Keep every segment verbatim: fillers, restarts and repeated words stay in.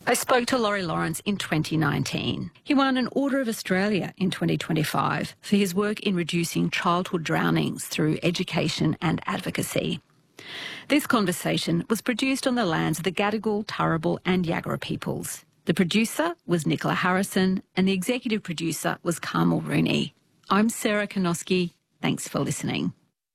I spoke to Laurie Lawrence in twenty nineteen. He won an Order of Australia in twenty twenty-five for his work in reducing childhood drownings through education and advocacy. This conversation was produced on the lands of the Gadigal, Turrbal and Yagara peoples. The producer was Nicola Harrison and the executive producer was Carmel Rooney. I'm Sarah Konoski. Thanks for listening.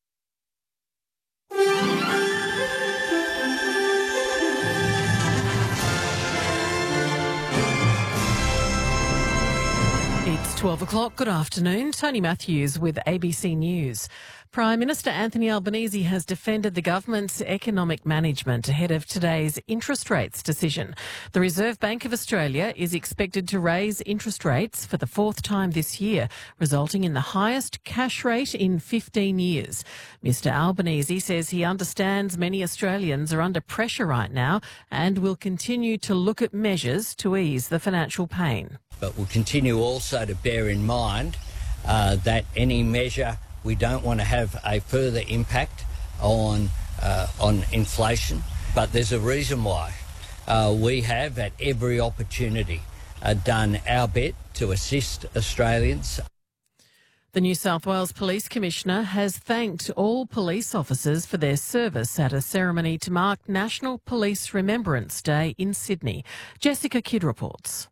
It's twelve o'clock. Good afternoon. Tony Matthews with A B C News. Prime Minister Anthony Albanese has defended the government's economic management ahead of today's interest rates decision. The Reserve Bank of Australia is expected to raise interest rates for the fourth time this year, resulting in the highest cash rate in fifteen years. Mister Albanese says he understands many Australians are under pressure right now and will continue to look at measures to ease the financial pain. But we'll continue also to bear in mind uh, that any measure, we don't want to have a further impact on uh, on inflation. But there's a reason why. Uh, we have, at every opportunity, uh, done our bit to assist Australians. The New South Wales Police Commissioner has thanked all police officers for their service at a ceremony to mark National Police Remembrance Day in Sydney. Jessica Kidd reports.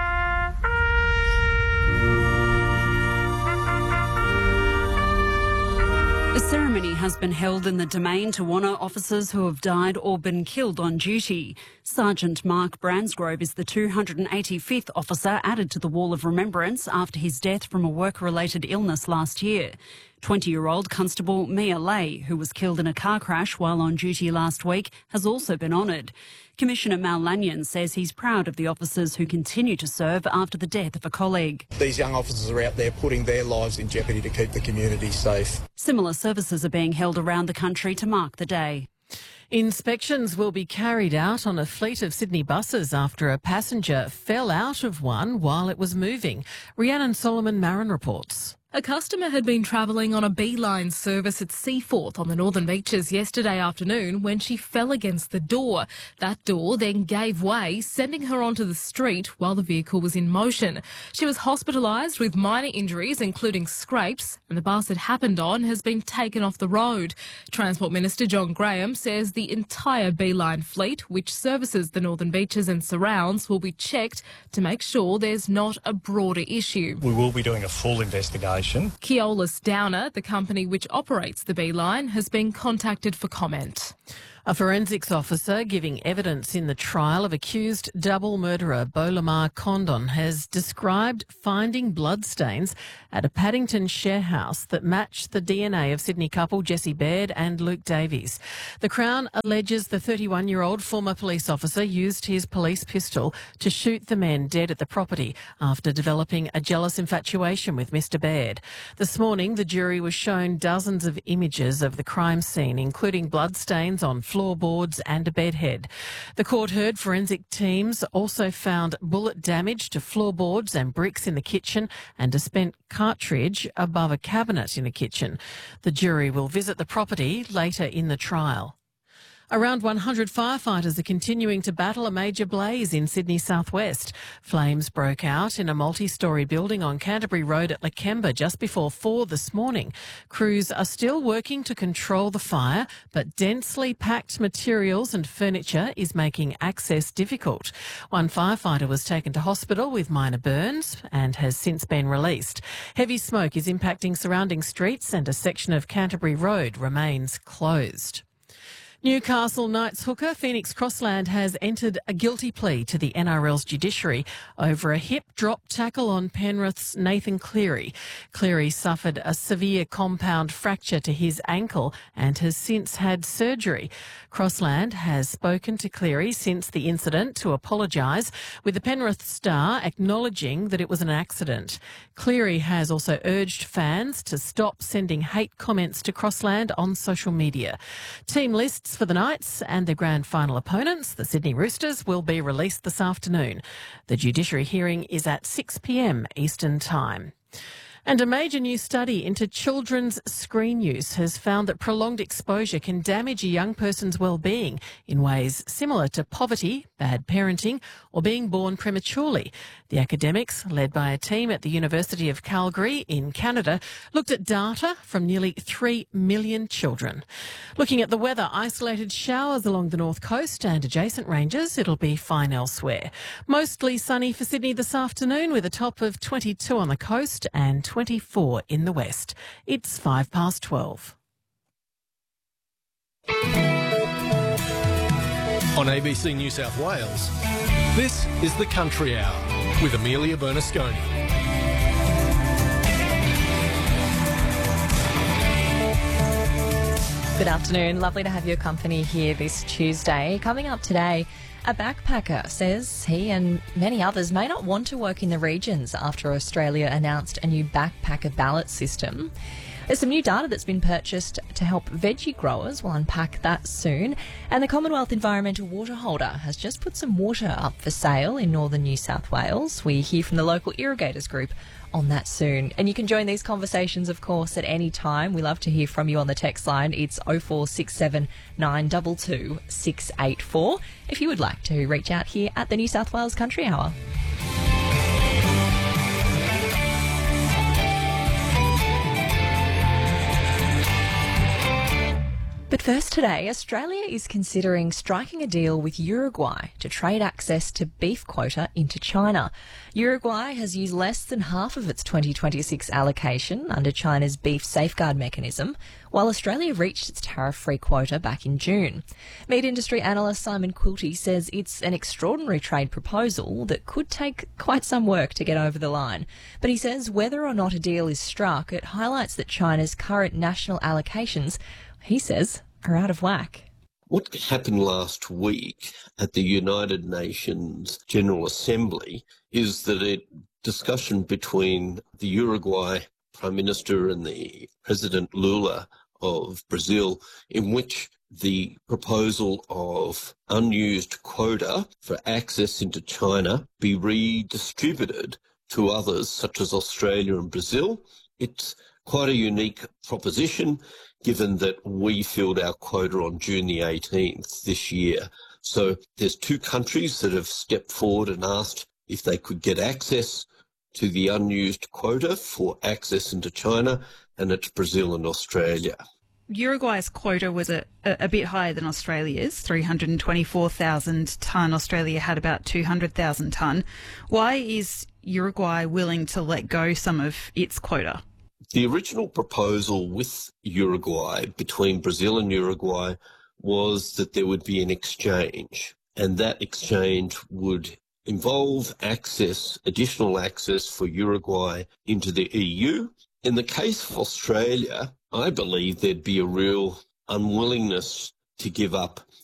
A ceremony has been held in the Domain to honour officers who have died or been killed on duty. Sergeant Mark Bransgrove is the two hundred eighty-fifth officer added to the Wall of Remembrance after his death from a work-related illness last year. twenty-year-old Constable Mia Lay, who was killed in a car crash while on duty last week, has also been honoured. Commissioner Mal Lanyon says he's proud of the officers who continue to serve after the death of a colleague. These young officers are out there putting their lives in jeopardy to keep the community safe. Similar services are being held around the country to mark the day. Inspections will be carried out on a fleet of Sydney buses after a passenger fell out of one while it was moving. Rhiannon Solomon Marin reports. A customer had been travelling on a Beeline service at Seaforth on the Northern Beaches yesterday afternoon when she fell against the door. That door then gave way, sending her onto the street while the vehicle was in motion. She was hospitalised with minor injuries, including scrapes, and the bus it happened on has been taken off the road. Transport Minister John Graham says the entire Beeline fleet, which services the Northern Beaches and surrounds, will be checked to make sure there's not a broader issue. We will be doing a full investigation. Keolis Downer, the company which operates the Beeline, has been contacted for comment. A forensics officer giving evidence in the trial of accused double murderer Beau Lamar Condon has described finding bloodstains at a Paddington share house that matched the D N A of Sydney couple Jessie Baird and Luke Davies. The Crown alleges the thirty-one-year-old former police officer used his police pistol to shoot the men dead at the property after developing a jealous infatuation with Mister Baird. This morning, the jury was shown dozens of images of the crime scene, including bloodstains on floorboards and a bedhead. The court heard forensic teams also found bullet damage to floorboards and bricks in the kitchen and a spent cartridge above a cabinet in the kitchen. The jury will visit the property later in the trial. Around one hundred firefighters are continuing to battle a major blaze in Sydney southwest. Flames broke out in a multi-storey building on Canterbury Road at Lakemba just before four this morning. Crews are still working to control the fire, but densely packed materials and furniture is making access difficult. One firefighter was taken to hospital with minor burns and has since been released. Heavy smoke is impacting surrounding streets and a section of Canterbury Road remains closed. Newcastle Knights hooker Phoenix Crossland has entered a guilty plea to the N R L's judiciary over a hip drop tackle on Penrith's Nathan Cleary. Cleary suffered a severe compound fracture to his ankle and has since had surgery. Crossland has spoken to Cleary since the incident to apologise, with the Penrith Star acknowledging that it was an accident. Cleary has also urged fans to stop sending hate comments to Crossland on social media. Team lists for the Knights and their grand final opponents, the Sydney Roosters, will be released this afternoon. The judiciary hearing is at six p m Eastern Time. And a major new study into children's screen use has found that prolonged exposure can damage a young person's well-being in ways similar to poverty, bad parenting, or being born prematurely. The academics, led by a team at the University of Calgary in Canada, looked at data from nearly three million children. Looking at the weather, isolated showers along the north coast and adjacent ranges. It'll be fine elsewhere. Mostly sunny for Sydney this afternoon with a top of twenty-two on the coast and twenty-four in the west. It's five past twelve. On A B C New South Wales, this is the Country Hour with Amelia Bernasconi. Good afternoon. Lovely to have your company here this Tuesday. Coming up today, a backpacker says he and many others may not want to work in the regions after Australia announced a new backpacker ballot system. There's some new data that's been purchased to help veggie growers. We'll unpack that soon. And the Commonwealth Environmental Water Holder has just put some water up for sale in northern New South Wales. We hear from the local irrigators group on that soon. And you can join these conversations, of course, at any time. We love to hear from you on the text line. It's oh four six seven nine two two six eight four if you would like to reach out here at the New South Wales Country Hour. But first today, Australia is considering striking a deal with Uruguay to trade access to beef quota into China. Uruguay has used less than half of its twenty twenty-six allocation under China's beef safeguard mechanism, while Australia reached its tariff-free quota back in June. Meat industry analyst Simon Quilty says it's an extraordinary trade proposal that could take quite some work to get over the line. But he says whether or not a deal is struck, it highlights that China's current national allocations, he says, are out of whack. What happened last week at the United Nations General Assembly is that a discussion between the Uruguay Prime Minister and the President Lula of Brazil, in which the proposal of unused quota for access into China be redistributed to others such as Australia and Brazil. It's quite a unique proposition, given that we filled our quota on June the eighteenth this year. So there's two countries that have stepped forward and asked if they could get access to the unused quota for access into China, and it's Brazil and Australia. Uruguay's quota was a, a bit higher than Australia's, three hundred twenty-four thousand tonne. Australia had about two hundred thousand tonne. Why is Uruguay willing to let go some of its quota? The original proposal with Uruguay, between Brazil and Uruguay, was that there would be an exchange, and that exchange would involve access, additional access for Uruguay into the E U. In the case of Australia, I believe there'd be a real unwillingness to give up